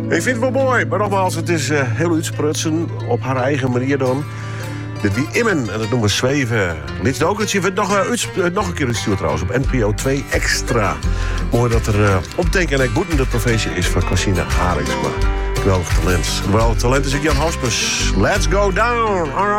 Ik vind het wel mooi, maar nogmaals, het is heel uitsprutsen op haar eigen manier dan. Dit wie immen, en dat noemen we zweven. Liet ook het je nog een keer uitsturen trouwens op NPO 2 Extra. Mooi dat er optekenen en boetende professie is van Christina Haringsma. Geweldig talent. Geweldig talent is ik Jan Hospes. Let's go down!